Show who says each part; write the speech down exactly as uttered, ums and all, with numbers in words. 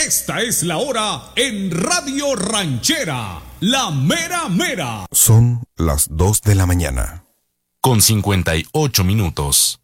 Speaker 1: Esta es la hora en Radio Ranchera, la mera mera.
Speaker 2: Son las dos de la mañana.
Speaker 3: Con cincuenta y ocho minutos.